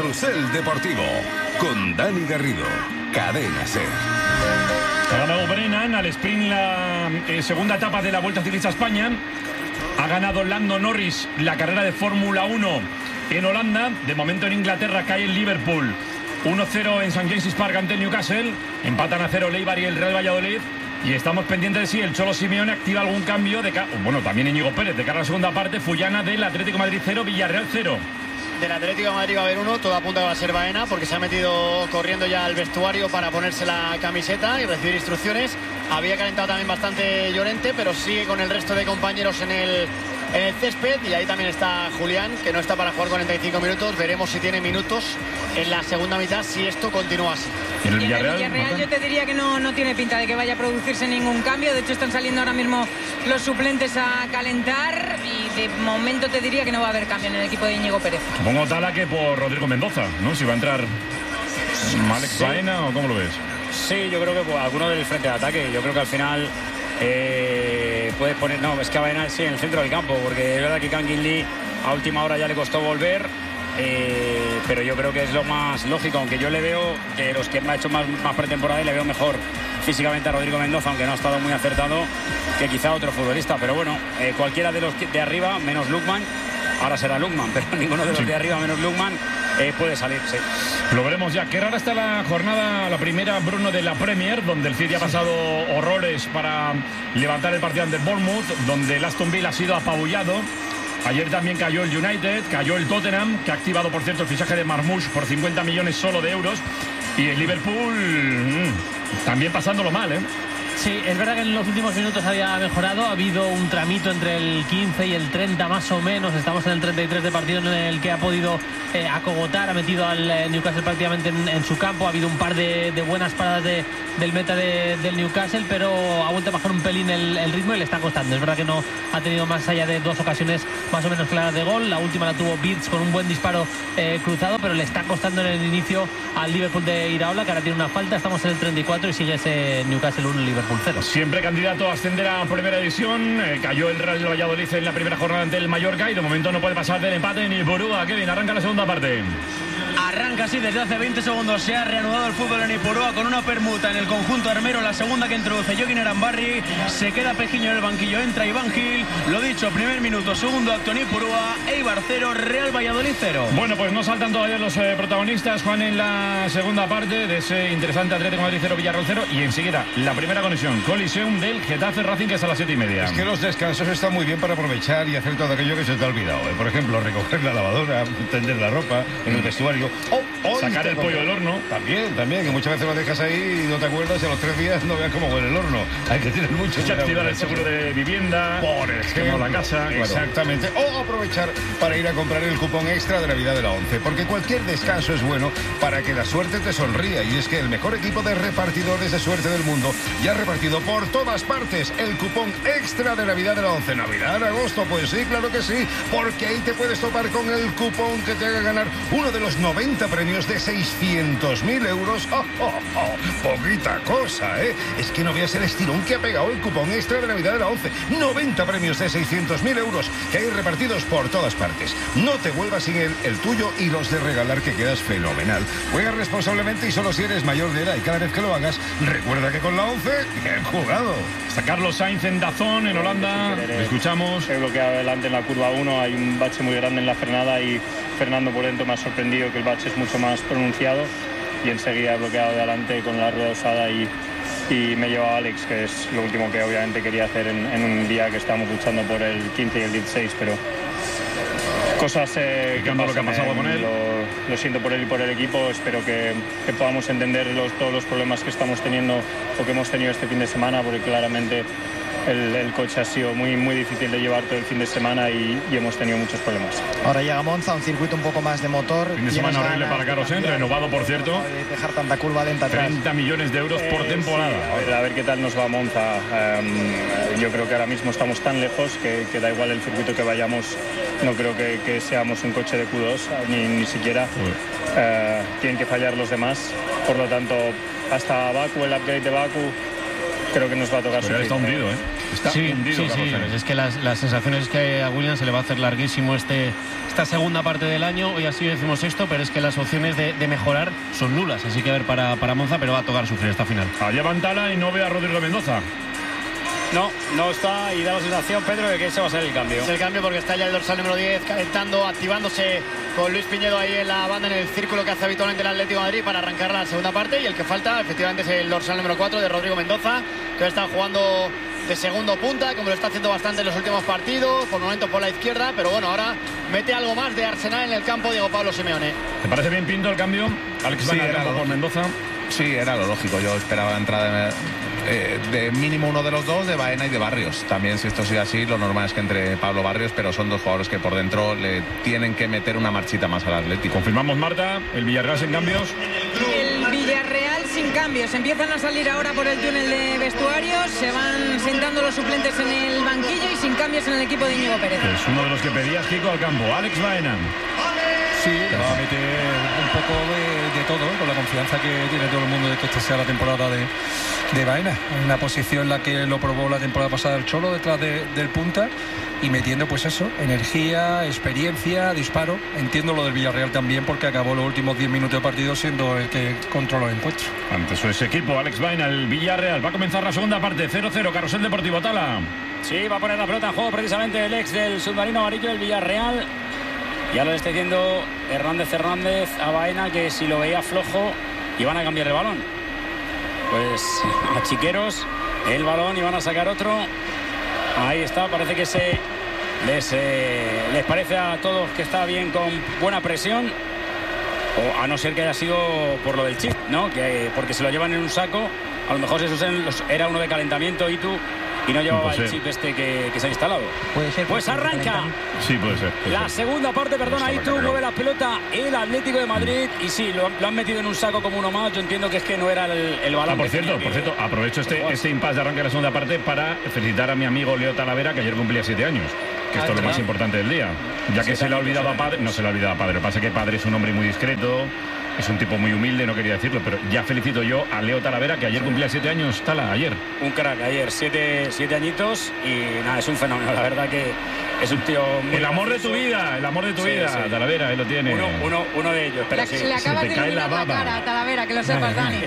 Carrusel Deportivo con Dani Garrido, Cadena SER. Ha ganado Brennan al sprint la segunda etapa de la Vuelta Ciclista a España. Ha ganado Lando Norris la carrera de Fórmula 1 en Holanda. De momento en Inglaterra cae el Liverpool 1-0 en St. James's Park ante el Newcastle. Empatan a 0 Leibar y el Real Valladolid. Y estamos pendientes de si el Cholo Simeone activa algún cambio. Bueno, también Íñigo Pérez de cara a la segunda parte. Fullana del Atlético de Madrid 0, Villarreal 0. Del Atlético de Madrid va a haber uno, todo apunta que va a ser Baena, porque se ha metido corriendo ya al vestuario para ponerse la camiseta y recibir instrucciones. Había calentado también bastante Llorente, pero sigue con el resto de compañeros en el césped. Y ahí también está Julián, que no está para jugar 45 minutos. Veremos si tiene minutos en la segunda mitad, si esto continúa así. ¿En el Y en el Villarreal, Villarreal yo te diría que no tiene pinta de que vaya a producirse ningún cambio. De hecho, están saliendo ahora mismo los suplentes a calentar. Y de momento te diría que no va a haber cambio en el equipo de Íñigo Pérez. Pongo Talaque por Rodrigo Mendoza, ¿no? Si va a entrar Alex Baena o cómo lo ves. Sí, yo creo que alguno del frente de ataque. Yo creo que al final puedes poner... No, es que a Baena sí en el centro del campo, porque es verdad que Kangin Lee a última hora ya le costó volver. Pero yo creo que es lo más lógico, aunque yo le veo que los que me ha hecho más pretemporada y le veo mejor físicamente a Rodrigo Mendoza, aunque no ha estado muy acertado, que quizá otro futbolista. Pero bueno, cualquiera de los de arriba, menos Lukman, ahora será Lukman, pero ninguno de los de arriba menos Lukman puede salir, sí. Lo veremos ya. Qué rara está la jornada, la primera, Bruno, de la Premier, donde el City ha pasado horrores para levantar el partido ante el Bournemouth, donde el Aston Villa ha sido apabullado. Ayer también cayó el United, cayó el Tottenham, que ha activado, por cierto, el fichaje de Marmoush por 50 millones solo de euros. Y el Liverpool también pasándolo mal, ¿eh? Sí, es verdad que en los últimos minutos había mejorado. Ha habido un tramito entre el 15 y el 30 más o menos. Estamos en el 33 de partido en el que ha podido acogotar. Ha metido al Newcastle prácticamente en su campo. Ha habido un par de buenas paradas del meta del Newcastle, pero ha vuelto a bajar un pelín el ritmo y le está costando. Es verdad que no ha tenido más allá de dos ocasiones más o menos claras de gol. La última la tuvo Birch con un buen disparo cruzado, pero le está costando en el inicio al Liverpool de Iraola, que ahora tiene una falta. Estamos en el 34 y sigue ese Newcastle 1, Liverpool 0. Siempre candidato a ascender a primera división. Cayó el Real Valladolid en la primera jornada ante el Mallorca y de momento no puede pasar del empate ni Ipurúa. Kevin, arranca la segunda parte. Arranca así, desde hace 20 segundos se ha reanudado el fútbol en Ipurúa con una permuta en el conjunto armero, la segunda que introduce Joaquín Arambarri. Se queda Pejiño en el banquillo, entra Iván Gil. Lo dicho, primer minuto, segundo acto en Ipurúa. Eibar 0, Real Valladolid 0. Bueno, pues no saltan todavía los protagonistas, Juan, en la segunda parte de ese interesante Atlético de Madrid 0, Villarreal 0. Y enseguida la primera colisión del Getafe Racing, que es a las 7:30. Es que los descansos están muy bien para aprovechar y hacer todo aquello que se te ha olvidado. Por ejemplo, recoger la lavadora, tender la ropa en el vestuario. Sacar el pollo del horno. También, que muchas veces lo dejas ahí y no te acuerdas y a los 3 días no veas cómo huele el horno. Hay que tener mucho cuidado. Activar el seguro de vivienda, por ejemplo, la casa. Exactamente. Claro. O aprovechar para ir a comprar el cupón extra de Navidad de la 11. Porque cualquier descanso es bueno para que la suerte te sonría. Y es que el mejor equipo de repartidores de suerte del mundo ya ha repartido por todas partes el cupón extra de Navidad de la 11. ¿Navidad, agosto? Pues sí, claro que sí. Porque ahí te puedes topar con el cupón que te haga ganar uno de los 90 premios de 600.000 euros. Poquita cosa, ¿eh? Es que no veas el estirón que ha pegado el cupón extra de Navidad de la 11. 90 premios de 600.000 euros que hay repartidos por todas partes. No te vuelvas sin el tuyo y los de regalar, que quedas fenomenal. Juega responsablemente y solo si eres mayor de edad. Y cada vez que lo hagas, recuerda que con la 11, bien jugado. Está Carlos Sainz en Dazón, en Holanda. Escuchamos. He bloqueado adelante en la curva 1. Hay un bache muy grande en la frenada y Fernando por dentro me ha sorprendido que el bache es mucho más pronunciado y enseguida he bloqueado de adelante con la rueda usada y me llevaba a Alex, que es lo último que obviamente quería hacer en un día que estábamos luchando por el 15 y el 16, pero cosas que pasan, lo que ha pasado con él. Lo siento por él y por el equipo. Espero que podamos entender todos los problemas que estamos teniendo o que hemos tenido este fin de semana, porque claramente el coche ha sido muy, muy difícil de llevar todo el fin de semana y hemos tenido muchos problemas. Ahora llega Monza, un circuito un poco más de motor. Fin de semana horrible para Carlsen, renovado por cierto. Dejar tanta curva lenta atrás. 30 millones de euros por temporada. Sí, a ver qué tal nos va Monza. Yo creo que ahora mismo estamos tan lejos que da igual el circuito que vayamos. No creo que seamos un coche de Q2, ni siquiera. Tienen que fallar los demás. Por lo tanto, hasta Baku, el upgrade de Baku, creo que nos va a tocar. Está hundido, ¿eh? Está hundido. Sí. Es que las sensaciones es que a Williams se le va a hacer larguísimo esta segunda parte del año. Hoy así decimos esto, pero es que las opciones de mejorar son nulas. Así que a ver para Monza, pero va a tocar sufrir esta final. Allá va Tala y no ve a Rodrigo Mendoza. No está, y da la sensación, Pedro, de que ese va a ser el cambio. Es el cambio porque está ya el dorsal número 10 calentando, activándose con Luis Piñedo ahí en la banda, en el círculo que hace habitualmente el Atlético de Madrid para arrancar la segunda parte. Y el que falta efectivamente es el dorsal número 4 de Rodrigo Mendoza, que está jugando de segundo punta, como lo está haciendo bastante en los últimos partidos, por momentos por la izquierda, pero bueno, ahora mete algo más de arsenal en el campo Diego Pablo Simeone. ¿Te parece bien, Pinto, el cambio? Alex Sí, Baena al campo por Mendoza. Sí, era lo lógico. Yo esperaba la entrada de mínimo uno de los dos, de Baena y de Barrios. También, si esto sigue así, lo normal es que entre Pablo Barrios, pero son dos jugadores que por dentro le tienen que meter una marchita más al Atlético. Confirmamos, Marta, el Villarreal sin cambios. El Villarreal sin cambios. Empiezan a salir ahora por el túnel de vestuarios, se van sentando los suplentes en el banquillo y sin cambios en el equipo de Íñigo Pérez. Es uno de los que pedías, Kiko, al campo. Alex Baena. Sí, le va a meter un poco de todo, con la confianza que tiene todo el mundo de que esta sea la temporada de Baena. Una posición en la que lo probó la temporada pasada el Cholo, detrás del punta, y metiendo pues eso, energía, experiencia, disparo. Entiendo lo del Villarreal también, porque acabó los últimos 10 minutos de partido siendo el que controló el encuentro. Ante su equipo, Alex Baena, el Villarreal. Va a comenzar la segunda parte, 0-0, Carrusel Deportivo Tala. Sí, va a poner la pelota en juego precisamente el ex del submarino amarillo, el Villarreal. Ya lo está diciendo Hernández a Baena, que si lo veía flojo iban a cambiar el balón. Pues a Chiqueros el balón y van a sacar otro. Ahí está, parece que les parece a todos que está bien, con buena presión. O a no ser que haya sido por lo del chip, ¿no? Porque se lo llevan en un saco. A lo mejor eso era uno de calentamiento, y no llevaba el chip que se ha instalado. Puede ser. Pues arranca. Sí, puede ser. La segunda parte, perdona, Itu, mueve la pelota el Atlético de Madrid. Y sí, lo han metido en un saco como uno más. Yo entiendo que es que no era el balón. Por cierto, aprovecho este impasse de arranque de la segunda parte para felicitar a mi amigo Leo Talavera, que ayer cumplía 7 años. Que esto es lo más importante del día. Ya que se le ha olvidado a Padre. No se le ha olvidado a Padre. Lo que pasa es que Padre es un hombre muy discreto. Es un tipo muy humilde, no quería decirlo, pero ya felicito yo a Leo Talavera, que ayer cumplía 7 años, ayer. Un crack, ayer, 7 añitos, y nada, es un fenómeno, la verdad que es un tío muy... El amor de tu vida, sí. Talavera, él lo tiene. Uno de ellos, pero Le acabas de iluminar la cara, Talavera, que lo sepas, Dani.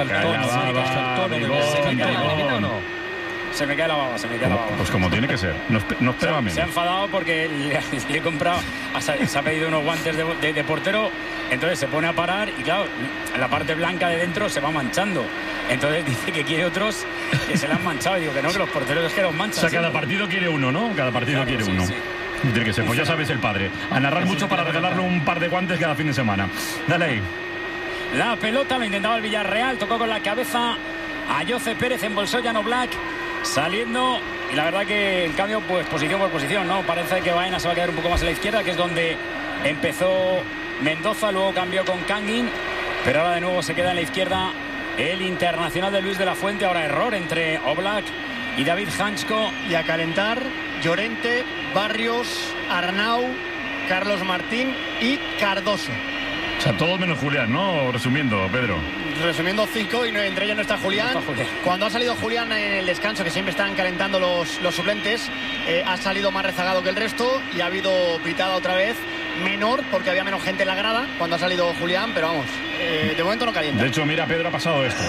Se me cae la baba. Pues como tiene que ser. No esperaba menos. Se ha enfadado porque le he comprado, se ha pedido unos guantes de portero, entonces se pone a parar y claro, la parte blanca de dentro se va manchando. Entonces dice que quiere otros que se le han manchado. Y digo que no, que los porteros es que los manchan. O sea, cada partido quiere uno, ¿no? Cada partido quiere uno. Sí. Tiene que ser, pues ya sabes, el padre. A narrar mucho para regalarle un par de guantes cada fin de semana. Dale ahí. La pelota lo intentaba el Villarreal, tocó con la cabeza a Jose Pérez, embolsó Jan Oblak. Saliendo, y la verdad que el cambio, pues posición por posición, ¿no? Parece que Baena se va a quedar un poco más a la izquierda, que es donde empezó Mendoza, luego cambió con Kangin, pero ahora de nuevo se queda en la izquierda el internacional de Luis de la Fuente. Ahora error entre Oblak y David Hansko. Y a calentar, Llorente, Barrios, Arnau, Carlos Martín y Cardoso. O sea, todo menos Julián, ¿no? Resumiendo, Pedro. Resumiendo 5, y entre ellos no está Julián. Cuando ha salido Julián en el descanso, que siempre están calentando los suplentes, ha salido más rezagado que el resto y ha habido pitada otra vez menor, porque había menos gente en la grada cuando ha salido Julián, pero vamos, de momento no calienta. De hecho, mira, Pedro, ha pasado esto.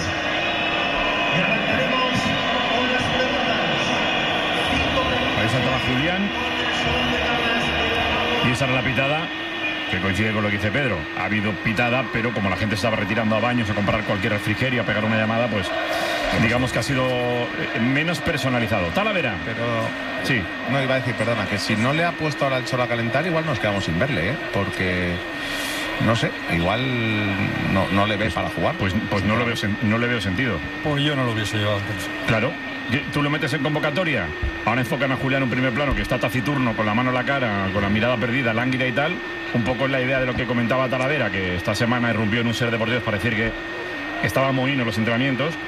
Ahí saltaba Julián y esa era la pitada, que coincide con lo que dice Pedro. Ha habido pitada, pero como la gente estaba retirando a baños, a comprar cualquier refrigerio, a pegar una llamada, pues digamos que ha sido menos personalizado. Talavera. Pero sí. No, iba a decir, perdona, que si no le ha puesto ahora el Cholo a calentar, igual nos quedamos sin verle, porque no sé, igual no le ve para jugar. Pues no le veo sentido. Pues yo no lo hubiese llevado. Claro. Tú lo metes en convocatoria, ahora enfocan a Julián en un primer plano que está taciturno, con la mano en la cara, con la mirada perdida, lánguida y tal. Un poco es la idea de lo que comentaba Talavera, que esta semana irrumpió en un Ser Deportivos para decir que estaba mohíno los entrenamientos.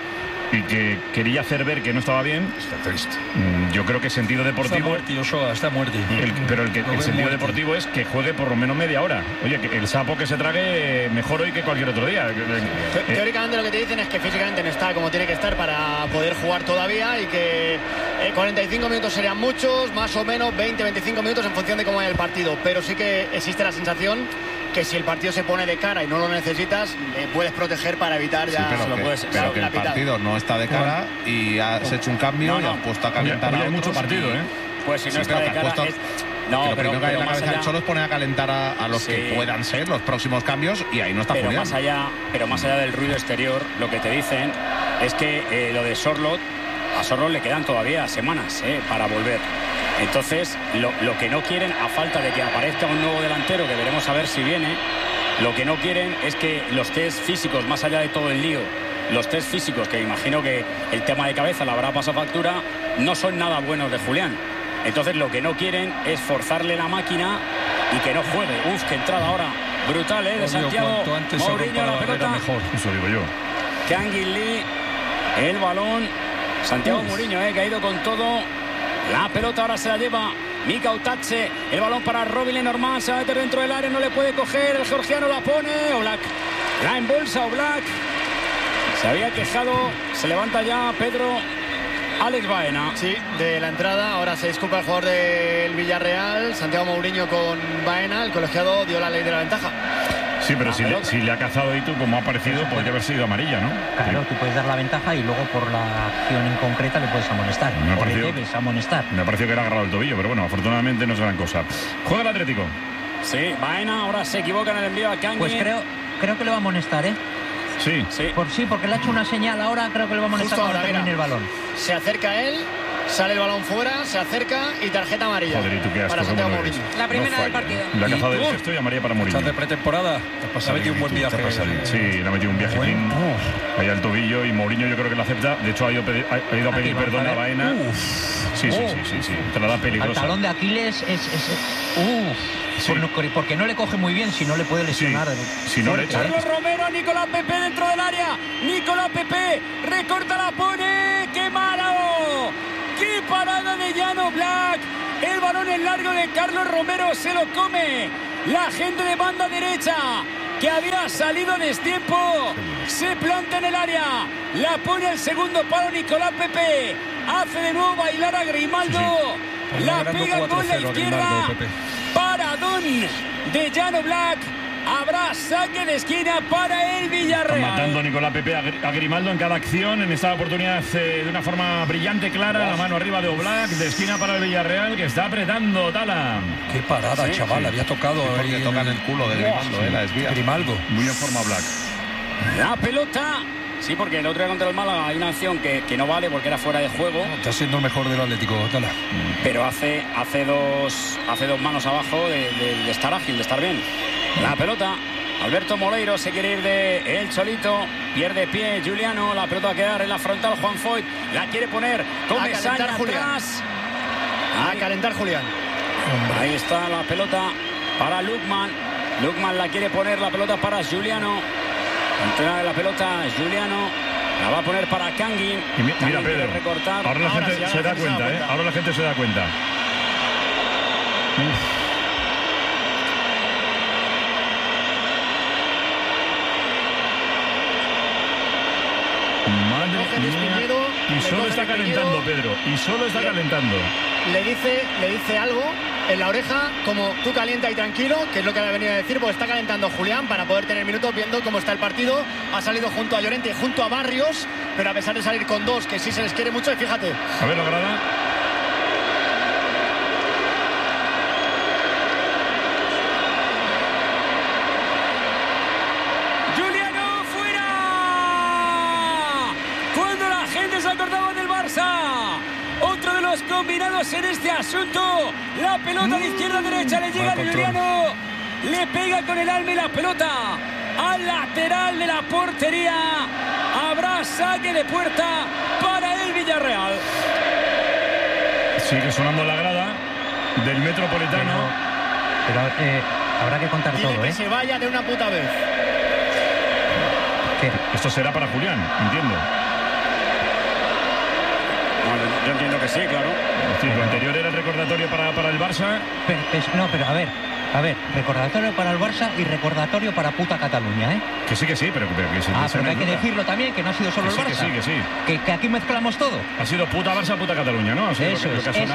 y que quería hacer ver que no estaba bien. Está triste. Yo creo que sentido deportivo. Está muerto. Pero el sentido deportivo es que juegue por lo menos media hora. Oye, que el sapo que se trague mejor hoy que cualquier otro día. Teóricamente lo que te dicen es que físicamente no está como tiene que estar para poder jugar todavía y que 45 minutos serían muchos, más o menos 20-25 minutos en función de cómo vaya el partido. Pero sí que existe la sensación que si el partido se pone de cara y no lo necesitas, puedes proteger para evitar ya pero que el partido no está de cara y has hecho un cambio y has puesto a calentar a otros. Mucho partido, Pues si no está de cara... No, lo primero que hay en la cabeza del Cholo es poner a calentar a los que puedan ser los próximos cambios y ahí no está Julián. Pero más allá del ruido exterior, lo que te dicen es que lo de Sorloth, a Sorloth le quedan todavía semanas para volver. Entonces, lo que no quieren, a falta de que aparezca un nuevo delantero, que veremos a ver si viene, lo que no quieren es que los test físicos, más allá de todo el lío, los test físicos, que imagino que el tema de cabeza le habrá pasado factura, no son nada buenos de Julián. Entonces lo que no quieren es forzarle la máquina y que no juegue. Qué entrada ahora brutal, de Santiago Mourinho, la pelota. Mejor, eso digo yo. Kangin Lee, el balón. Santiago Mourinho, que ha ido con todo. La pelota ahora se la lleva Mika Utache. El balón para Robin Lenormand. Se va a meter dentro del área, no le puede coger. El georgiano la pone. Oblak la embolsa. Oblak se había quejado. Se levanta ya Pedro. Alex Baena. Sí, de la entrada. Ahora se disculpa el jugador del Villarreal. Santiago Mourinho con Baena. El colegiado dio la ley de la ventaja. Sí, pero si le ha cazado Itu, como ha parecido, podría haber sido amarilla, ¿no? Claro, tú puedes dar la ventaja y luego por la acción en concreta le puedes amonestar. Le debes amonestar. Me ha parecido que era agarrado el tobillo, pero bueno, afortunadamente no es gran cosa. Juega el Atlético. Sí, Baena ahora se equivoca en el envío a Kangin. Pues creo que le va a amonestar, ¿eh? Sí. Porque le ha hecho una señal ahora, creo que le va a amonestar cuando termine el balón. Se acerca a él, sale el balón fuera, se acerca y tarjeta amarilla. Joder, ¿y tú qué asco, para Santiago Mourinho. La primera del partido. La cazada del sexto y amarilla para Mourinho. ¿Estás de pretemporada? Le ha metido un buen viaje. Sí, le ha metido un viaje ahí al tobillo y Mourinho yo creo que lo acepta. De hecho ha ido a pedir perdón a Baena. Sí. Entrada peligrosa. El talón de Aquiles es Sí. Porque no le coge muy bien, si no le puede lesionar. Si no le echa. Carlos Romero, Nicolás Pepe dentro del área. Nicolás Pepe recorta, la pone. ¡Qué malo! ¡Qué parada de Jan Oblak! El balón en largo de Carlos Romero se lo come. La gente de banda derecha que había salido a destiempo se planta en el área. La pone el segundo palo Nicolás Pepe. Hace de nuevo bailar a Grimaldo. Pues la pega con la izquierda. Paradón de Jan Oblak. Habrá saque de esquina para el Villarreal. Está matando Nicolás Pepe a Grimaldo en cada acción. En esta oportunidad de una forma brillante, clara. La mano arriba de Oblak, de esquina para el Villarreal, que está apretando Tala. Qué parada, chaval. Había tocado. Porque tocan el culo de Grimaldo, la desvía. Grimaldo. Muy en forma Oblak. La pelota. Sí, porque el otro día contra el Málaga hay una acción que no vale porque era fuera de juego. Está siendo el mejor del Atlético, Tala. Pero hace dos manos abajo de estar ágil, de estar bien. La pelota. Alberto Moleiro se quiere ir de el Cholito. Pierde pie Juliano. La pelota va a quedar en la frontal. Juan Foyt la quiere poner con Mesaña atrás. A calentar Julián. Ahí está la pelota para Lukman. Lukman la quiere poner, la pelota para Juliano. Entrega de la pelota Juliano. La va a poner para Kangin. Y mira, Pedro, ahora la gente se da cuenta, Ahora la gente se da cuenta. Madre mía. Y solo está calentando, Pedro. Y solo está calentando. Le dice algo en la oreja, como tú calienta y tranquilo, que es lo que había venido a decir, porque está calentando Julián para poder tener minutos viendo cómo está el partido. Ha salido junto a Llorente y junto a Barrios, pero a pesar de salir con dos, que sí se les quiere mucho, y fíjate. A ver, la grada. Juliano fuera. Cuando la gente se acordaba del Barça. Otro de los combinados en este asunto. La pelota de izquierda a derecha le llega a Juliano. Le pega con el alma y la pelota al lateral de la portería. Habrá saque de puerta para el Villarreal. Sigue sonando la grada del Metropolitano. Pero habrá que contar Dile todo, que se vaya de una puta vez. ¿Qué? Esto será para Julián, entiendo. Yo entiendo que sí, claro. Sí, lo anterior era el recordatorio para el Barça. Pero a ver, recordatorio para el Barça y recordatorio para puta Cataluña, ¿eh? Que sí, pero pero hay que decirlo también, que no ha sido solo el Barça. Que sí. Que aquí mezclamos todo. Ha sido puta Barça, puta Cataluña, ¿no? Eso es.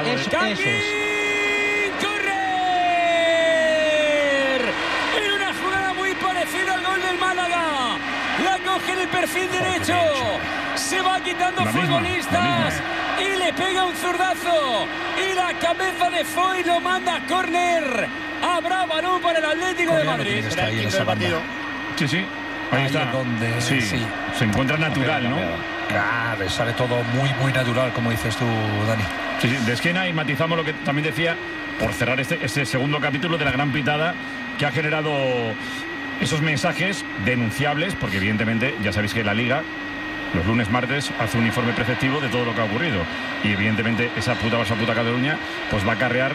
En una jugada muy parecida al gol del Málaga. La coge en el perfil derecho. Se va quitando futbolistas. Y le pega un zurdazo. Y la cabeza de Foy lo manda a córner. Habrá balón para el Atlético de Madrid. Será el quinto del partido. Sí. Ahí está. Donde, sí. Se encuentra natural, ¿no? Claro, sale todo muy natural, como dices tú, Dani. Sí, de esquina, y matizamos lo que también decía, por cerrar este segundo capítulo de la gran pitada que ha generado esos mensajes denunciables, porque evidentemente ya sabéis que la Liga los lunes, martes hace un informe preceptivo de todo lo que ha ocurrido, y evidentemente esa puta Barça, puta Cataluña pues va a acarrear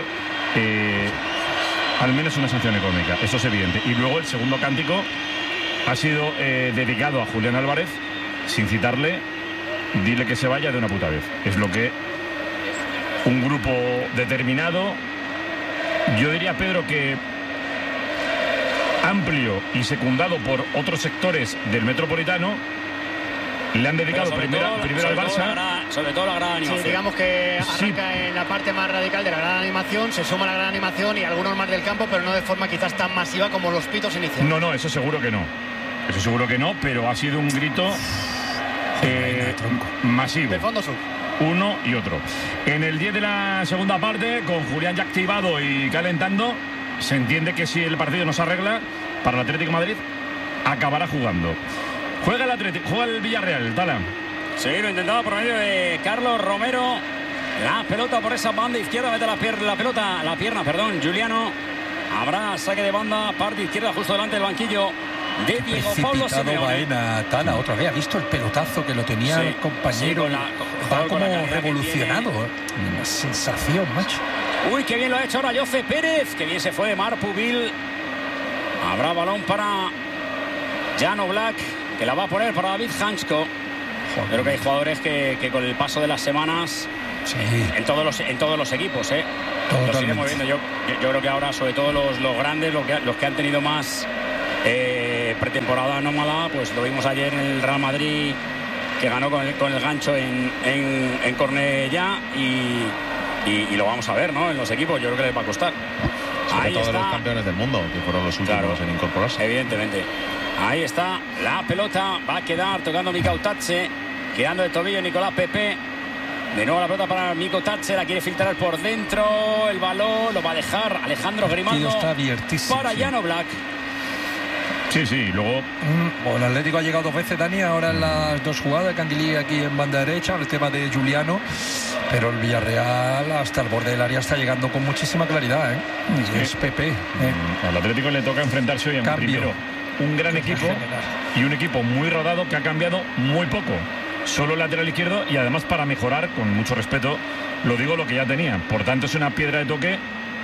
al menos una sanción económica, eso es evidente. Y luego el segundo cántico ha sido dedicado a Julián Álvarez, sin citarle, dile que se vaya de una puta vez. Es lo que un grupo determinado, yo diría, Pedro, que amplio y secundado por otros sectores del Metropolitano, le han dedicado primero al Barça. Sobre todo la gran animación. Sí, digamos que arranca en la parte más radical de la gran animación, se suma la gran animación y algunos más del campo, pero no de forma quizás tan masiva como los pitos iniciales. No, eso seguro que no. Pero ha sido un grito masivo. De fondo sur. Uno y otro. En el 10 de la segunda parte, con Julián ya activado y calentando, se entiende que si el partido no se arregla, para el Atlético de Madrid acabará jugando. Juega el Villarreal, Tala. Sí, lo intentaba por medio de Carlos Romero. La pelota por esa banda izquierda, mete la pierna, Juliano. Habrá saque de banda, parte izquierda, justo delante del banquillo de Diego Pablo Simeone. Baena, Tala, otra vez. ¿Ha visto el pelotazo que lo tenía el compañero? Va como revolucionado. Una sensación, macho. Uy, qué bien lo ha hecho ahora José Pérez. Qué bien se fue Marc Pubil. Habrá balón para Jan Oblak, que la va a poner para David Hansko. Creo que hay jugadores que con el paso de las semanas, en todos los equipos, los iremos viendo. Yo creo que ahora, sobre todo los grandes, los que han tenido más pretemporada anómala, pues lo vimos ayer en el Real Madrid, que ganó con el gancho en Cornellá, y lo vamos a ver, ¿no? En los equipos, yo creo que les va a costar. Sobre todo los campeones del mundo, que fueron los últimos en incorporarse. Evidentemente. Ahí está la pelota, va a quedar tocando Mikau Tatse, quedando de tobillo Nicolás Pepe. De nuevo la pelota para Mikau Tatse, la quiere filtrar por dentro, el balón lo va a dejar Alejandro Grimaldo para Jan Oblak. Sí, luego... el Atlético ha llegado 2 veces, Dani, ahora en las 2 jugadas, Canguilí aquí en banda derecha, el tema de Juliano, pero el Villarreal hasta el borde del área está llegando con muchísima claridad, y es Pepe. Al Atlético le toca enfrentarse hoy a un gran equipo y un equipo muy rodado que ha cambiado muy poco. Solo el lateral izquierdo, y además para mejorar, con mucho respeto, lo digo, lo que ya tenía. Por tanto, es una piedra de toque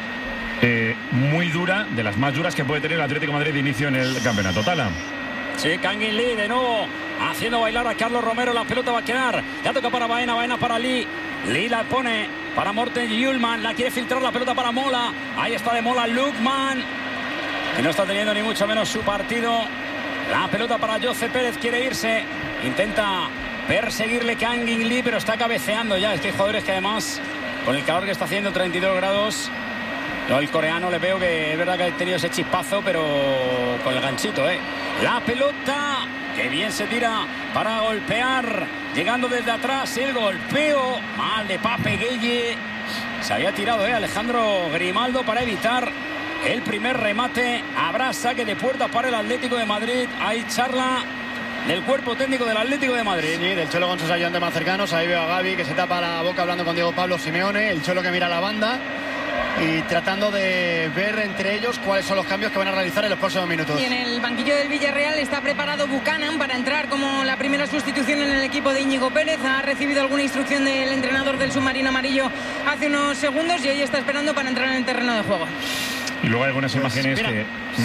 muy dura, de las más duras que puede tener el Atlético de Madrid de inicio en el campeonato. Tala. Sí, Kangin Lee de nuevo haciendo bailar a Carlos Romero. La pelota va a quedar, ya toca para Baena para Lee. Lee la pone para Morten Hjulmand, la quiere filtrar la pelota para Mola. Ahí está de Mola Lukman, que no está teniendo ni mucho menos su partido. La pelota para José Pérez, quiere irse, intenta perseguirle Kangin Lee, pero está cabeceando ya. Es que hay jugadores que además, con el calor que está haciendo, 32 grados, el coreano le veo que es verdad que ha tenido ese chispazo, pero con el ganchito, La pelota, que bien se tira para golpear, llegando desde atrás, el golpeo mal de Pape Gueye. Se había tirado Alejandro Grimaldo para evitar el primer remate. Habrá saque de puerta para el Atlético de Madrid. Hay charla del cuerpo técnico del Atlético de Madrid. Sí, del Cholo con sus ayudantes más cercanos. Ahí veo a Gavi, que se tapa la boca hablando con Diego Pablo Simeone. El Cholo que mira a la banda y tratando de ver entre ellos cuáles son los cambios que van a realizar en los próximos minutos. Y en el banquillo del Villarreal está preparado Buchanan para entrar como la primera sustitución en el equipo de Íñigo Pérez. Ha recibido alguna instrucción del entrenador del submarino amarillo hace unos segundos y hoy está esperando para entrar en el terreno de juego. Y luego hay algunas imágenes que...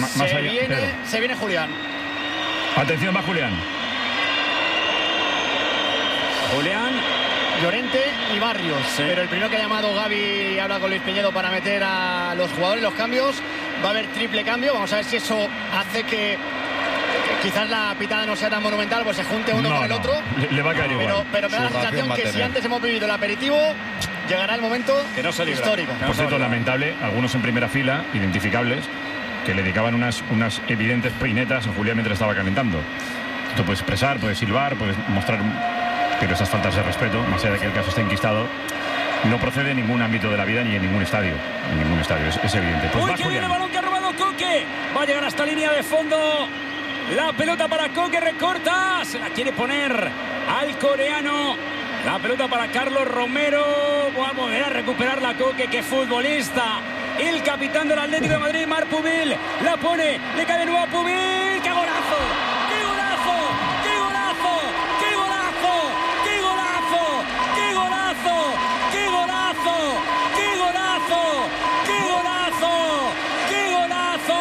Se viene Julián. Atención, va Julián. Llorente y Barrios. Sí. Pero el primero que ha llamado Gavi habla con Luis Piñedo para meter a los jugadores, los cambios. Va a haber triple cambio. Vamos a ver si eso hace que quizás la pitada no sea tan monumental, pues se junte uno con el otro. Le va a caer igual. Pero me da la sensación que si antes hemos vivido el aperitivo, llegará el momento que no se libra. histórico. Por cierto, lamentable, algunos en primera fila, identificables, que le dedicaban unas evidentes peinetas a Julián mientras estaba calentando. Tú puedes expresar, puedes silbar, puedes mostrar, pero esas faltas de respeto, más allá de que el caso esté enquistado, no procede en ningún ámbito de la vida ni en ningún estadio. En ningún estadio, es evidente. Pues Uy, va que viene el Julián. balón que ha robado Coque. Va a llegar hasta línea de fondo. La pelota para Coque, recorta. Se la quiere poner al coreano. La pelota para Carlos Romero. Va a volver a recuperar la Coque, que futbolista. El capitán del Atlético de Madrid, Marc Pubil. La pone, le cae de nuevo a Pubil. ¡Qué golazo! ¡Qué golazo! ¡Qué golazo! ¡Qué golazo! ¡Qué golazo! ¡Qué golazo! ¡Qué golazo! ¡Qué golazo! ¡Qué golazo! ¡Qué golazo!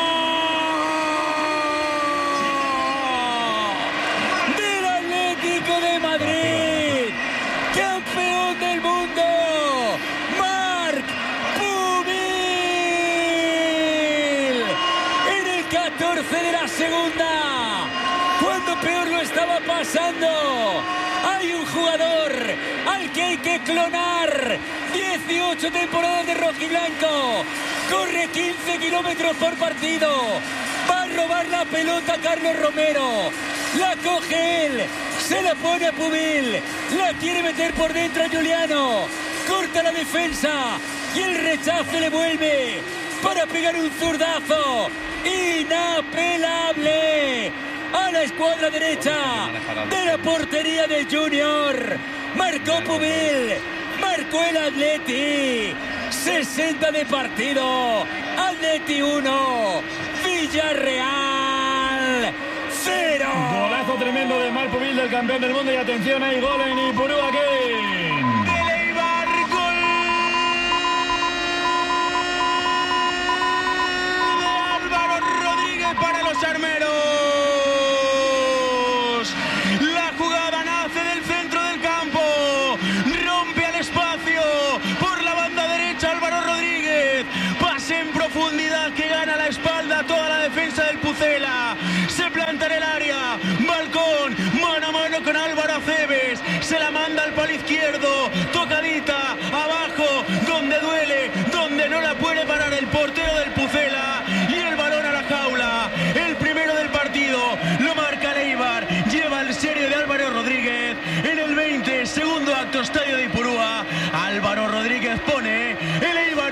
Del Atlético de Madrid, campeón del mundo, Marc Pubil. En el 14 de la segunda, cuando peor lo estaba pasando, hay un jugador al que hay que clonar. 18 temporadas de rojiblanco, corre 15 kilómetros por partido, va a robar la pelota Carlos Romero, la coge él, se la pone a Pubil, la quiere meter por dentro a Juliano, corta la defensa y el rechazo le vuelve para pegar un zurdazo inapelable a la escuadra derecha de la portería de Junior. Marcó Pubil, marcó el Atleti. 60 de partido, Atleti 1, Villarreal 0. Golazo tremendo de Marc Pubil, del campeón del mundo, y atención, hay gol en Ipurúa. Para los armeros. La jugada nace del centro del campo, rompe al espacio por la banda derecha Álvaro Rodríguez, pase en profundidad que gana la espalda toda la defensa del Pucela, se planta en el área, Balcón, mano a mano con Álvaro Aceves, se la manda al palo izquierdo, tocadita, abajo, donde duele, donde no la puede parar el portero del Pucela, y el balón a la jaula. El primero del partido lo marca Leibar, lleva el serie de Álvaro Rodríguez en el 20, segundo acto, estadio de Ipurúa. Álvaro Rodríguez pone el Eibar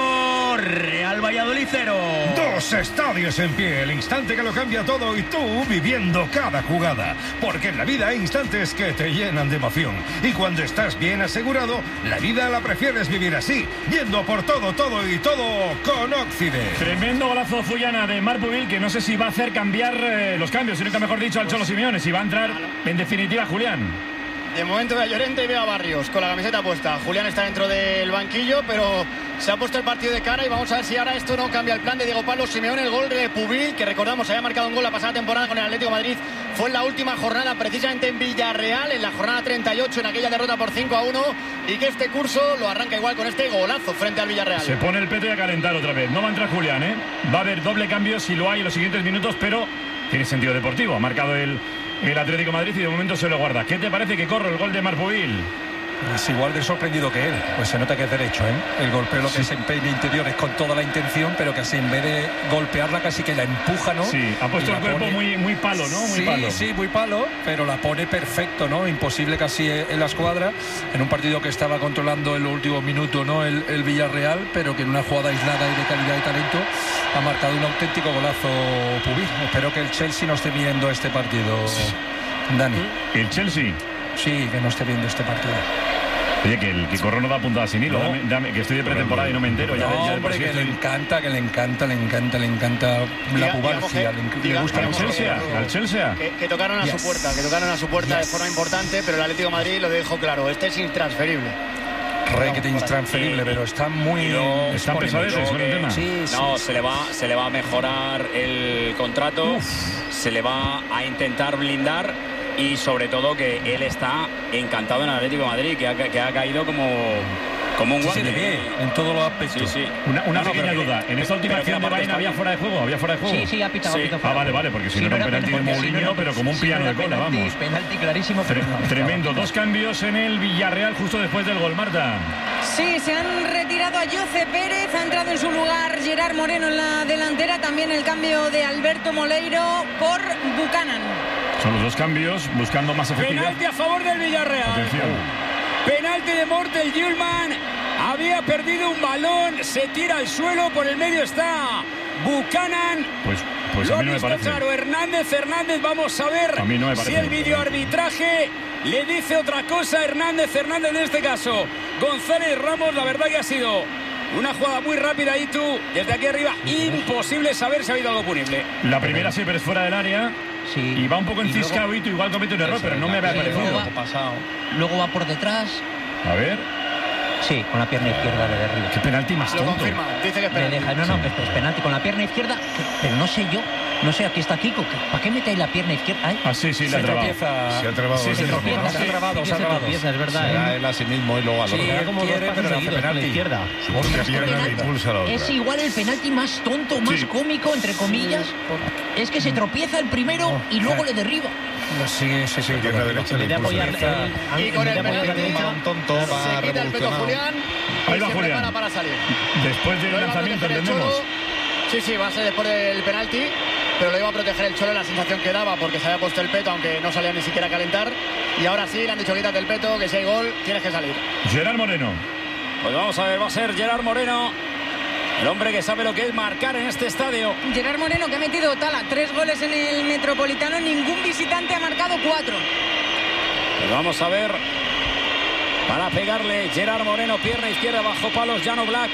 1, Real Valladolid 0. Dos estadios en pie, el instante que lo cambia todo y tú viviendo cada jugada. Porque en la vida hay instantes que te llenan de emoción. Y cuando estás bien asegurado, la vida la prefieres vivir así, yendo por todo y todo con Occident. Tremendo golazo Fullana de Marc Pubil, que no sé si va a hacer cambiar los cambios, sino que mejor dicho al Cholo Simeone, si va a entrar en definitiva Julián. De momento veo a Llorente y veo a Barrios con la camiseta puesta. Julián está dentro del banquillo, pero se ha puesto el partido de cara y vamos a ver si ahora esto no cambia el plan de Diego Pablo Simeone. El gol de Pubil, que recordamos había marcado un gol la pasada temporada con el Atlético de Madrid, fue en la última jornada, precisamente en Villarreal, en la jornada 38, en aquella derrota por 5-1, y que este curso lo arranca igual con este golazo frente al Villarreal. Se pone el peto y a calentar otra vez. No va a entrar Julián, ¿eh? Va a haber doble cambio si lo hay en los siguientes minutos, pero tiene sentido deportivo. Ha marcado el Atlético de Madrid y de momento se lo guarda. ¿Qué te parece que corre el gol de Marc Pubil? Es igual de sorprendido que él, pues se nota que es derecho, ¿eh? El golpeo, lo que se empeña interior es con toda la intención, pero casi en vez de golpearla casi que la empuja, ¿no? Sí, ha puesto el cuerpo muy palo, ¿no? Muy palo. Sí, muy palo, pero la pone perfecto, ¿no? Imposible casi en la escuadra, en un partido que estaba controlando en los últimos minutos, ¿no? El Villarreal, pero que en una jugada aislada y de calidad y talento ha marcado un auténtico golazo Pubil. Espero que el Chelsea no esté viendo este partido, Dani. ¿El Chelsea? Sí, que no esté viendo este partido. Oye, que el Corro no da puntada sin hilo. No. Dame, que estoy de pretemporada y no me entero. Hombre, que le encanta la pubalgia. Le gusta al Chelsea. Que tocaron a su puerta, de forma importante, pero el Atlético de Madrid lo dejó claro. Este es intransferible. Requete intransferible, pero está muy... Están pesaderos con el tema. Sí, no, se le va a mejorar el contrato, se le va a intentar blindar y sobre todo que él está encantado en el Atlético de Madrid, que ha caído como un guante. Sí, de pie, en todos los aspectos. Sí. Una pequeña duda. ¿En esta última acción de Baena había fuera de juego? ¿Había fuera de juego? Sí, ha pitado. Vale, porque si no era un penalti de Mourinho, pero como un piano de cola, vamos. Penalti clarísimo. Tremendo. 2 cambios en el Villarreal justo después del gol, Marta. Sí, se han retirado a Jose Pérez, ha entrado en su lugar Gerard Moreno en la delantera, también el cambio de Alberto Moleiro por Buchanan. Son los 2 cambios, buscando más efectividad. Penalti a favor del Villarreal. Atención. Penalti de Mortel Hjulman. Había perdido un balón, se tira al suelo, por el medio está Buchanan. Pues lo a mí no me visto parece. claro, Hernández, vamos a ver a mí no me parece. Si el videoarbitraje le dice otra cosa a Hernández en este caso. González Ramos, la verdad que ha sido una jugada muy rápida y tú, desde aquí arriba, imposible saber si ha habido algo punible. La primera sí, pero es fuera del área. Sí. Y va un poco enciscado y tú igual comete un error, pero no me había parecido. Luego va por detrás. A ver. Sí, con la pierna izquierda le derriba. Qué penalti más tonto. Lo confirma, dice que es penalti. Es penalti con la pierna izquierda, pero no sé yo. No sé, aquí está Kiko. ¿Para qué mete ahí la pierna izquierda? Sí, la ha trabado. Se ha trabado. Sí, se ha trabado. Es verdad. Será él a sí mismo y luego al otro. Como quiere, pero le hace penalti. Izquierda. Su propia pierna le impulsa a la otra. Es igual el penalti más tonto, más cómico, entre comillas. Es que se tropieza el primero y luego le derriba. Sí. Pierna derecha le impulsa. Y con el penalti tonto va se quita el peto revolucionado. Julián Ahí y va se Julián. prepara para salir. Después del Lo iba a lanzamiento, proteger el entendemos. Cholo. Sí, va a ser después del penalti, pero lo iba a proteger el Cholo, la sensación que daba porque se había puesto el peto, aunque no salía ni siquiera a calentar. Y ahora sí, le han dicho quítate el peto, que si hay gol, tienes que salir. Gerard Moreno. Pues vamos a ver, va a ser Gerard Moreno, el hombre que sabe lo que es marcar en este estadio. Gerard Moreno, que ha metido 3 goles en el Metropolitano, ningún visitante ha marcado 4. Pues vamos a ver, para pegarle Gerard Moreno, pierna izquierda bajo palos, Jan Oblak.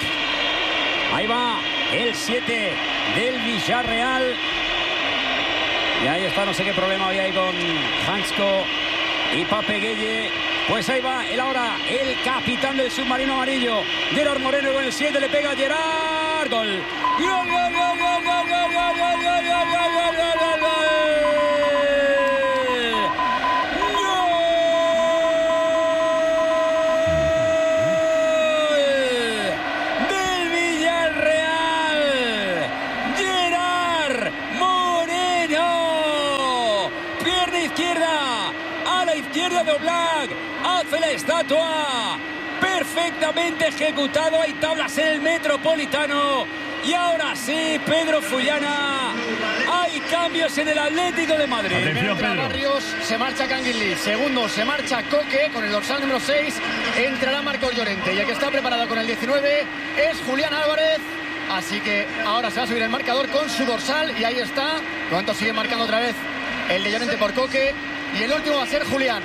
Ahí va el 7 del Villarreal. Y ahí está, no sé qué problema había ahí con Hansko y Pape Gueye. Pues ahí va el capitán del submarino amarillo, Gerard Moreno, con el 7 le pega a Gerard. Gol. Gol, gol, gol, gol, gol, gol, gol, gol, gol, gol, gol, gol, gol. De Oblak, hace la estatua, perfectamente ejecutado. Hay tablas en el Metropolitano. Y ahora sí, Pedro Fullana, hay cambios en el Atlético de Madrid. Atención, Pedro. Barrios, se marcha Canguilí. Segundo, se marcha Coque con el dorsal número 6. Entrará Marcos Llorente. Y el que está preparado con el 19 es Julián Álvarez. Así que ahora se va a subir el marcador con su dorsal. Y ahí está. ¿Cuánto sigue marcando otra vez el de Llorente por Coque? Y el último va a ser Julián.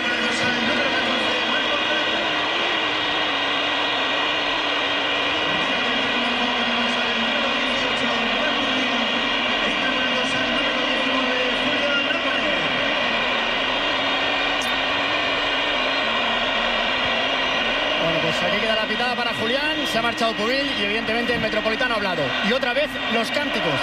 Bueno, pues aquí queda la pitada para Julián. Se ha marchado Pubil y evidentemente el Metropolitano ha hablado. Y otra vez los cánticos.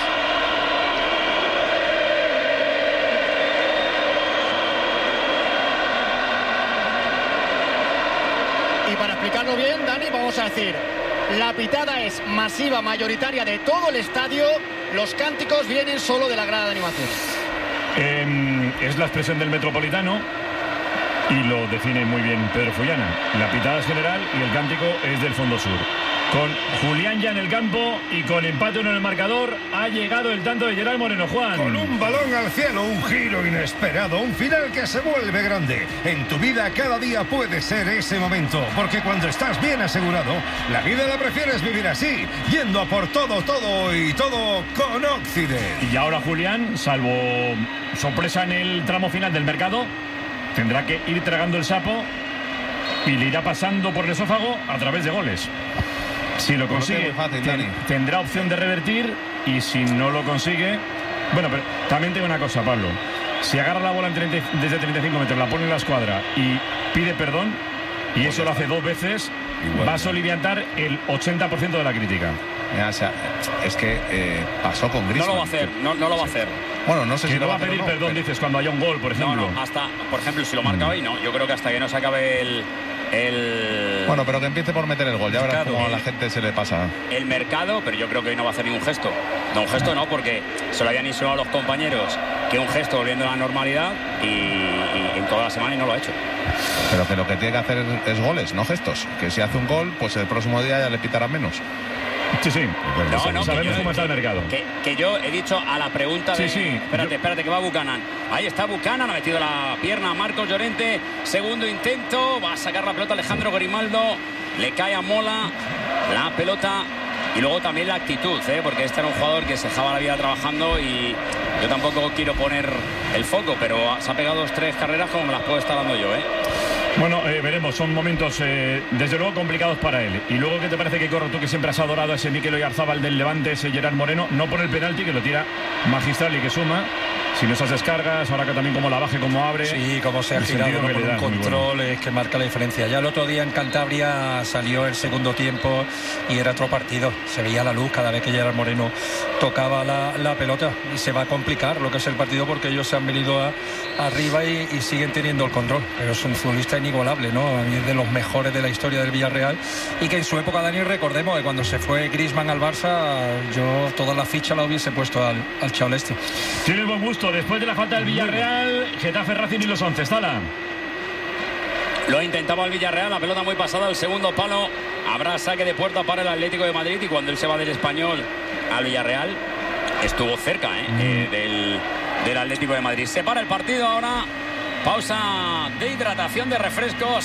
Y para explicarlo bien, Dani, vamos a decir, la pitada es masiva, mayoritaria de todo el estadio. Los cánticos vienen solo de la grada de animación. Es la expresión del Metropolitano y lo define muy bien Pedro Fullana. La pitada es general y el cántico es del fondo sur. Con Julián ya en el campo y con empate 1 en el marcador, ha llegado el tanto de Gerard Moreno. Juan. Con un balón al cielo, un giro inesperado, un final que se vuelve grande. En tu vida cada día puede ser ese momento, porque cuando estás bien asegurado, la vida la prefieres vivir así, yendo a por todo y todo con Occident. Y ahora Julián, salvo sorpresa en el tramo final del mercado, tendrá que ir tragando el sapo y le irá pasando por el esófago a través de goles. Si lo consigue, tendrá opción de revertir, y si no lo consigue... Bueno, pero también tengo una cosa, Pablo. Si agarra la bola desde 35 metros, la pone en la escuadra y pide perdón, y eso lo hace 2 veces, va a soliviantar el 80% de la crítica. Mira, o sea, es que pasó con Griezmann. No lo va a hacer, no lo va a hacer. Bueno, no sé que si no lo va a pedir perdón, dices, cuando haya un gol, por ejemplo. No, hasta, por ejemplo, si lo marca hoy, no. Yo creo que hasta que no se acabe el... Bueno, pero que empiece por meter el gol, ya verás cómo a la gente se le pasa. El mercado, pero yo creo que hoy no va a hacer ningún gesto. No, un gesto no, porque se lo habían insinuado los compañeros que un gesto volviendo a la normalidad y en toda la semana y no lo ha hecho. Pero que lo que tiene que hacer es goles, no gestos. Que si hace un gol, pues el próximo día ya le pitarán menos. Sí, sí. No, sabemos cómo está el mercado. Que yo he dicho a la pregunta de... Sí. Espérate, que va Buchanan. Ahí está Buchanan, ha metido la pierna a Marcos Llorente. Segundo intento, va a sacar la pelota Alejandro Grimaldo. Le cae a Mola la pelota. Y luego también la actitud, porque este era un jugador que se dejaba la vida trabajando y yo tampoco quiero poner el foco, pero se ha pegado 2-3 carreras como me las puedo estar dando yo, Bueno, veremos, son momentos desde luego complicados para él. Y luego, ¿qué te parece, que corro tú, que siempre has adorado a ese Mikel Oyarzabal del Levante, ese Gerard Moreno? No por el penalti, que lo tira magistral y que suma, sino esas descargas, ahora que también como la baje, como abre. Sí, como se ha girado con un control, es que marca la diferencia. Ya el otro día en Cantabria salió el segundo tiempo y era otro partido. Se veía la luz cada vez que Gerard Moreno tocaba la pelota y se va a complicar lo que es el partido porque ellos se han venido arriba y siguen teniendo el control. Pero es un futbolista inigualable, ¿no? A mí es de los mejores de la historia del Villarreal y que en su época, Dani, recordemos que cuando se fue Griezmann al Barça, yo toda la ficha la hubiese puesto al chaval este. Tiene buen gusto. Después de la falta del Villarreal, Getafe, Racing y los 11. Stala. Lo intentaba el Villarreal, la pelota muy pasada al segundo palo. Habrá saque de puerta para el Atlético de Madrid y cuando él se va del Español al Villarreal, estuvo cerca del Atlético de Madrid. Se para el partido ahora. Pausa de hidratación, de refresco,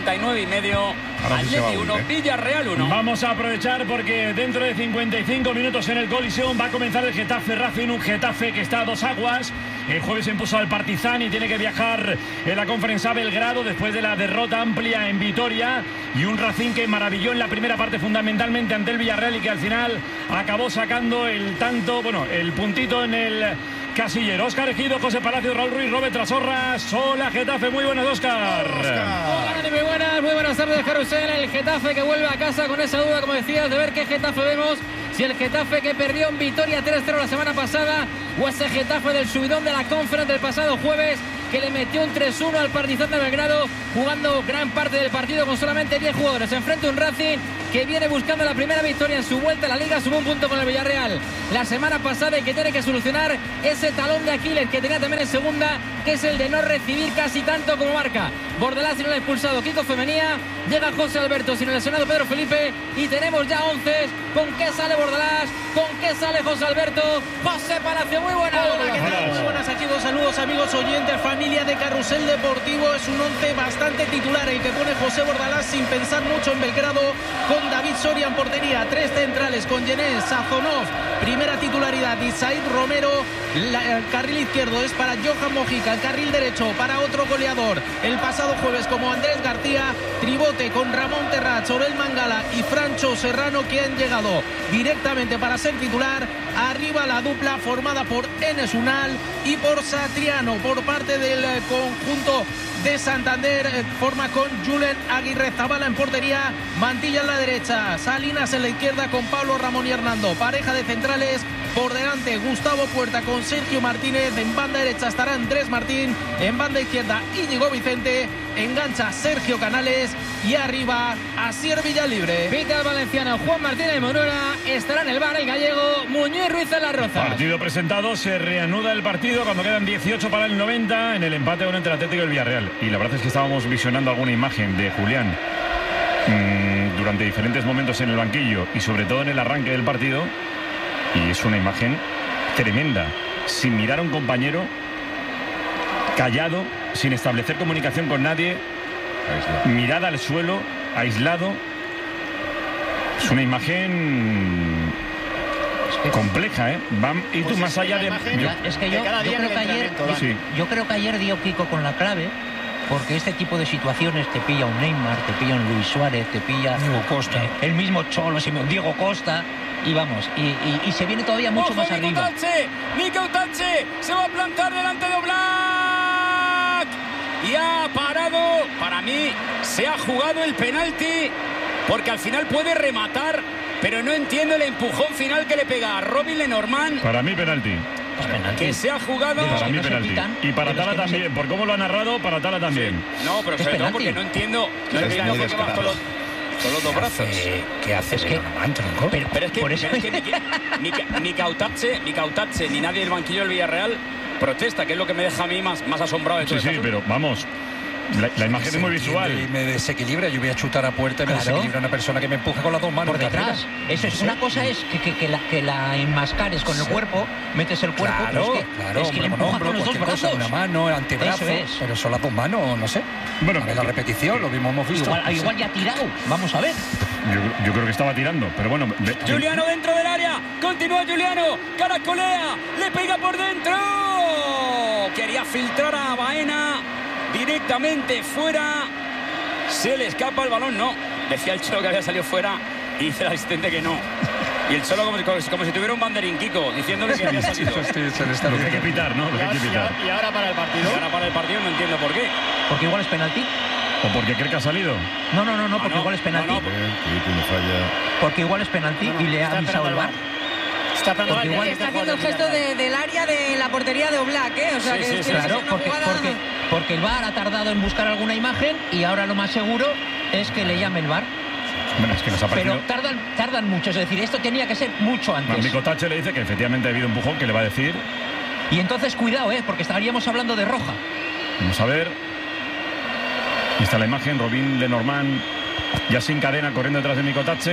69,5. Atleti 1, Villarreal 1. Vamos a aprovechar porque dentro de 55 minutos en el Coliseum va a comenzar el Getafe Racing, un Getafe que está a dos aguas. El jueves se impuso al Partizan y tiene que viajar en la Conference a Belgrado después de la derrota amplia en Vitoria, y un Racing que maravilló en la primera parte fundamentalmente ante el Villarreal y que al final acabó sacando el tanto, el puntito en el casillero. Óscar Ejido, José Palacio, Raúl Ruiz, Robert Trasorras. Hola, Getafe, muy buenas, Óscar. Hola, Dani, muy buenas tardes, Carusel. El Getafe que vuelve a casa con esa duda, como decías, de ver qué Getafe vemos. Si el Getafe que perdió en Vitoria 3-0 la semana pasada, o ese Getafe del subidón de la Conference del pasado jueves, que le metió un 3-1 al Partizan de Belgrado, jugando gran parte del partido con solamente 10 jugadores. Enfrente un Racing que viene buscando la primera victoria en su vuelta a la Liga, sumó un punto con el Villarreal la semana pasada y que tiene que solucionar ese talón de Aquiles que tenía también en segunda, que es el de no recibir casi tanto como marca Bordalás sin el expulsado Kiko Femenía. Llega José Alberto sin el lesionado Pedro Felipe y tenemos ya 11. ¿Con qué sale Bordalás? ¿Con qué sale José Alberto? José Palacio, muy buenas. Hola, ¿qué tal? Muy buenas, aquí dos saludos, amigos oyentes, familia de Carrusel Deportivo. Es un 11 bastante titular el que pone José Bordalás sin pensar mucho en Belgrado, con David Soria en portería, 3 centrales con Yenés, Sazonov, primera titularidad, y Said Romero. El carril izquierdo es para Johan Mojica, el carril derecho para otro goleador el pasado jueves como Andrés García, tribote con Ramón Terrats, Orel Mangala y Francho Serrano, que han llegado directamente para ser titular. Arriba la dupla formada por Enes Unal y por Satriano por parte del conjunto de Santander, forma con Julen Aguirre Zabala en portería, Mantilla en la derecha, Salinas en la izquierda con Pablo Ramón y Hernando, pareja de centrales. Por delante Gustavo Puerta con Sergio Martínez, en banda derecha estará Andrés Martín, en banda izquierda Íñigo Vicente, engancha Sergio Canales y arriba Asier Villalibre. Pita el valenciano Juan Martínez Morora, estará en el bar el gallego Muñoz Ruiz en la Roza. Partido presentado, se reanuda el partido cuando quedan 18 para el 90 en el empate entre el Atlético y el Villarreal. Y la verdad es que estábamos visionando alguna imagen de Julián durante diferentes momentos en el banquillo y sobre todo en el arranque del partido. Y es una imagen tremenda, sin mirar a un compañero, callado, sin establecer comunicación con nadie, mirada al suelo, aislado. Es una imagen compleja, y tú más allá de... Es que yo creo que ayer dio Kiko con la clave. Porque este tipo de situaciones te pilla un Neymar, te pilla un Luis Suárez, te pilla Diego Costa, el mismo Cholo, Diego Costa, y vamos, y se viene todavía mucho más arriba. Nico Tache se va a plantar delante de Oblak y ha parado. Para mí se ha jugado el penalti porque al final puede rematar, pero no entiendo el empujón final que le pega a Robin Lenormand. Para mí penalti. Que se ha jugado. Para mí penalti. Y para Tala también, por cómo lo ha narrado, para Tala también. No, pero sobre todo porque no entiendo por qué vas con los dos brazos. ¿Qué haces? Pero es que Micautache ni nadie del banquillo del Villarreal protesta, que es lo que me deja a mí más asombrado de todo. Sí, pero vamos. La imagen es muy visual. Y me desequilibra. Yo voy a chutar a puerta y me desequilibra una persona que me empuja con las dos manos por detrás. Eso es una cosa, es que la enmascares con el cuerpo, metes el cuerpo. Claro, es que le empuja con los dos brazos. Una mano, el antebrazo. Pero son las dos manos, no sé. Bueno, la repetición, lo mismo hemos visto. Igual ya ha tirado. Vamos a ver. Yo creo que estaba tirando, pero bueno. Juliano dentro del área. Continúa Juliano. Caracolea. Le pega por dentro. Quería filtrar a Baena. Directamente fuera. Se le escapa el balón. No. Decía el Cholo que había salido fuera. Y dice el asistente que no. Y el Cholo como si tuviera un banderín, Kiko, diciéndole que había salido. Lo que hay que pitar, ¿no? Lo que hay que pitar. Y ahora para el partido. Y ahora para el partido no entiendo por qué. Porque igual es penalti. ¿O porque cree que ha salido? No, porque igual es penalti. Porque igual es penalti y le ha avisado el VAR. Está haciendo el gesto del área de la portería de Oblak, ¿eh? O sea, claro, porque el VAR ha tardado en buscar alguna imagen y ahora lo más seguro es que le llame el VAR. Bueno, es que nos ha parecido... Pero tardan mucho, es decir, esto tenía que ser mucho antes. Micotache le dice que efectivamente ha habido un empujón, que le va a decir. Y entonces cuidado, porque estaríamos hablando de roja. Vamos a ver. Ahí está la imagen, Robin Lenormand ya sin cadena corriendo detrás de Micotache.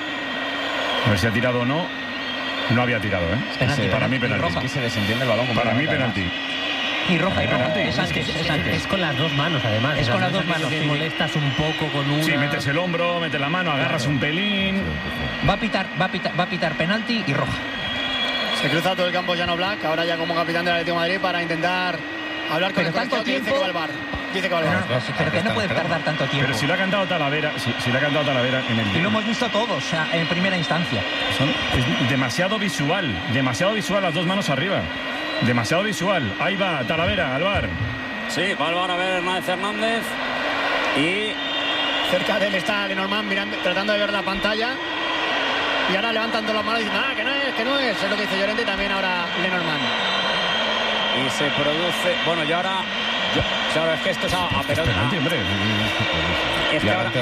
A ver si ha tirado o no. No había tirado, para mí penalti. Es que se desentiende el balón. Para mí penalti. Y roja, penalti. Es con las dos manos, además. Es con las dos manos. Que molestas un poco con una. Sí, metes el hombro, metes la mano, agarras un pelín. Va a pitar penalti y roja. Se cruza todo el campo Jan Oblak, ahora ya como capitán del Atlético de Madrid, para intentar hablar con el colegiado, que dice que va al VAR. Dice que va al VAR. Pero que no puede tardar tanto tiempo. Pero si le ha cantado Talavera, en el... Y lo hemos visto todos, en primera instancia. Es demasiado visual las dos manos arriba. Demasiado visual. Ahí va Talavera al VAR. Sí, va al VAR a ver Hernández. Y cerca de él está Lenormand mirando, tratando de ver la pantalla. Y ahora levantan todas las manos y dicen, que no es. Es lo que dice Llorente y también ahora Lenormand. Y se produce... Bueno, y ahora... Claro, es que esto es a pelota. Es que ahora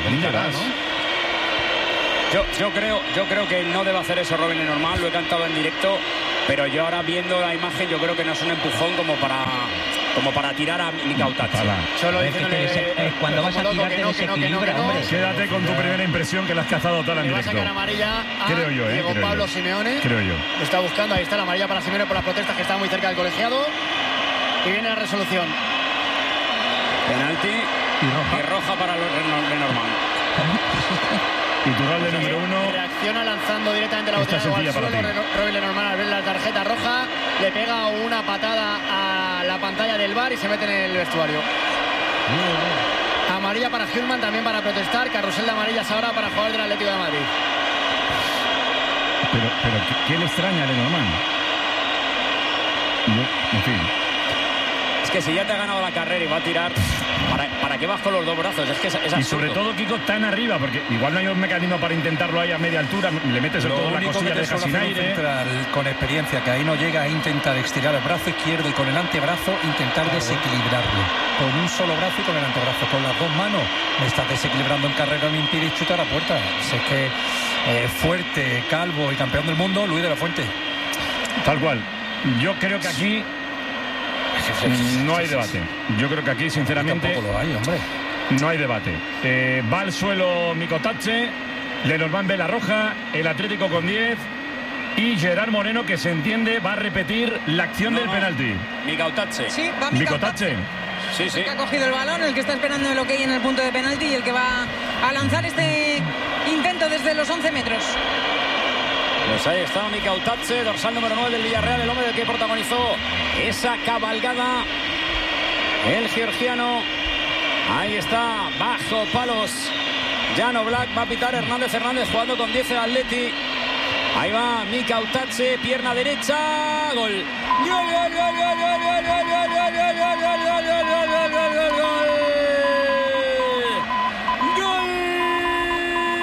yo creo que no debe hacer eso Robin Lenormand, lo he cantado en directo, pero yo ahora viendo la imagen yo creo que no es un empujón como para tirar a Micautache. Solo cuando vas a tirar te desequilibra, hombre. Quédate con tu primera impresión, que la has cazado toda en directo. Le va a sacar amarilla a creo yo, Diego Pablo Simeone. Creo yo. Lo está buscando, ahí está la amarilla para Simeone por las protestas, que está muy cerca del colegiado. Y viene la resolución. Penalti y roja para Lenormand. Iturralde número 1. Reacciona lanzando directamente la botella al suelo. Robin Lenormand al ver la tarjeta roja le pega una patada a la pantalla del VAR y se mete en el vestuario. Amarilla para Hjulmand, también para protestar. Carrusel de amarillas ahora para jugar del Atlético de Madrid. Pero ¿qué le extraña a Lenormand? En fin. Es que si ya te ha ganado la carrera y va a tirar, ¿para qué vas con los dos brazos? Es que es absurdo. Y sobre todo, Kiko, tan arriba, porque igual no hay un mecanismo para intentarlo ahí a media altura, le metes el todo en la costilla, deja sin aire. Con experiencia, que ahí no llega a intentar estirar el brazo izquierdo y con el antebrazo intentar desequilibrarlo. Con un solo brazo y con el antebrazo. Con las dos manos me estás desequilibrando en carrera, me impide chutar a puerta. Si es que fuerte, calvo y campeón del mundo, Luis de la Fuente. Tal cual. Yo creo que aquí no hay debate. Yo creo que aquí, sinceramente, tampoco lo hay, hombre. No hay debate. Va al suelo Micotache, Lenormand ve la roja, el Atlético con 10 y Gerard Moreno, que se entiende, va a repetir la acción del penalti. Micotache. Sí, va Micotache. Sí. El que ha cogido el balón, el que está esperando el okey en el punto de penalti y el que va a lanzar este intento desde los 11 metros. Pues ahí está Micautache, dorsal número 9 del Villarreal, el hombre del que protagonizó esa cabalgada. El georgiano. Ahí está, bajo palos. Jan Oblak, va a pitar Hernández jugando con 10 el Atleti. Ahí va Micautache, pierna derecha. Gol. Gol, gol, gol, gol, gol, gol, gol, gol, gol, gol, gol, gol, gol, gol, gol, gol, gol.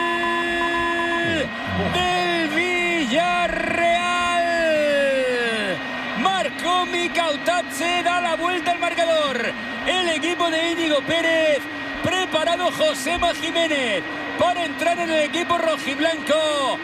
con Mikautadze, da la vuelta al marcador. El equipo de Íñigo Pérez, preparado Josema Jiménez para entrar en el equipo rojiblanco.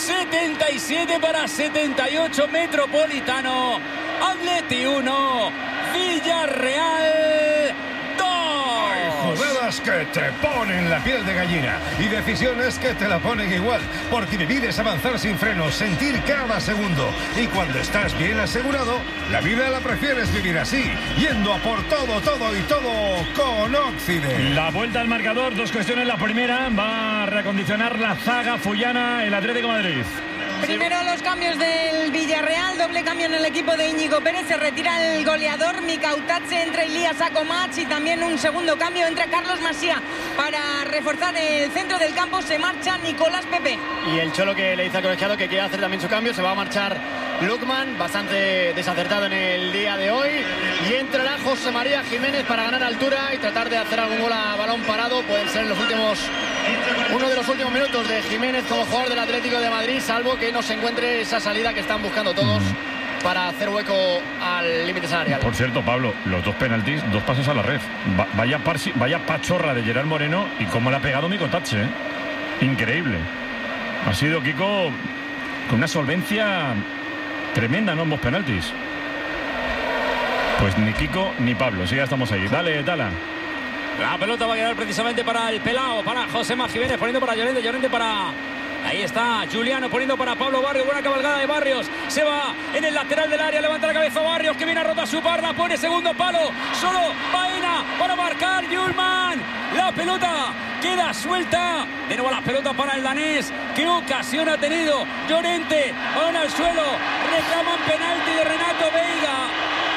77-78 Metropolitano. Atleti 1, Villarreal 2. Jugadas que te ponen la piel de gallina y decisiones que te la ponen igual, porque vivir es avanzar sin frenos, sentir cada segundo, y cuando estás bien asegurado, la vida la prefieres vivir así, yendo a por todo y todo con Occident. La vuelta al marcador, dos cuestiones. La primera, va a reacondicionar la zaga fullana el Atlético de Madrid. Primero los cambios del Villarreal, doble cambio en el equipo de Íñigo Pérez, se retira el goleador Mikautadze, entra Ilías Akomach, y también un segundo cambio, entra Carlos Masía para reforzar el centro del campo, se marcha Nicolás Pepe. Y el Cholo que le dice al colegiado que quiere hacer también su cambio, se va a marchar Lukman, bastante desacertado en el día de hoy, y entrará José María Jiménez para ganar altura y tratar de hacer algún gol a balón parado. Pueden ser uno de los últimos minutos de Jiménez como jugador del Atlético de Madrid, salvo que no se encuentre esa salida que están buscando todos para hacer hueco al límite salarial. Por cierto, Pablo, los dos penaltis, dos pases a la red. Vaya pachorra de Gerard Moreno, y cómo le ha pegado Mikautadze, ¿eh? Increíble. Ha sido Kiko con una solvencia tremenda, ¿no? Ambos penaltis. Pues ni Kiko ni Pablo, sí, ya estamos ahí. Dale, Tala. La pelota va a quedar precisamente para el pelao, para Josema Jiménez, poniendo para Llorente para... Ahí está Juliano poniendo para Pablo Barrios. Buena cabalgada de Barrios. Se va en el lateral del área. Levanta la cabeza Barrios, que viene a rotar su parda. Pone segundo palo. Solo Baena para marcar. Yulman. La pelota queda suelta. De nuevo la pelota para el danés. ¿Qué ocasión ha tenido? Llorente. Van al suelo. Reclaman penalti de Renato Veiga.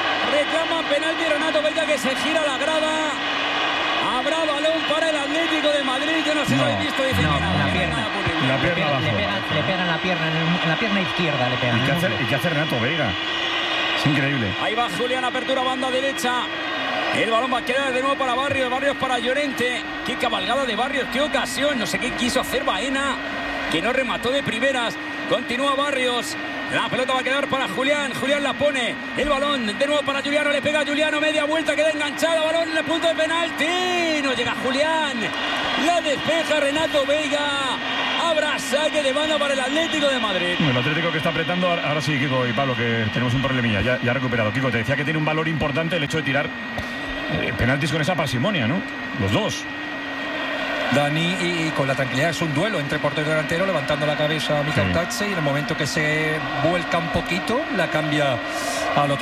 Que se gira la grada. Habrá balón para el Atlético de Madrid. Yo no sé si lo habéis visto. Dice no, que la pierna. La pierna abajo. Le pegan la pierna, en la pierna izquierda le pegan. ¿Y qué hace Renato Veiga? Es increíble. Ahí va Julián, apertura banda derecha. El balón va a quedar de nuevo para Barrios para Llorente. Qué cabalgada de Barrios, qué ocasión. No sé qué quiso hacer Baena, que no remató de primeras. Continúa Barrios. La pelota va a quedar para Julián. Julián la pone. El balón de nuevo para Juliano. Le pega a Juliano. Media vuelta. Queda enganchado. Balón en el punto de penalti. No llega Julián. La despeja Renato Veiga. Habrá saque de banda para el Atlético de Madrid. El Atlético que está apretando. Ahora sí, Kiko y Pablo, que tenemos un problemilla. Ya ha recuperado. Kiko, te decía que tiene un valor importante el hecho de tirar penaltis con esa parsimonia, ¿no? Los dos. Dani, y con la tranquilidad, es un duelo entre portero y delantero, levantando la cabeza a Mikautadze, y en el momento que se vuelca un poquito la cambia al otro.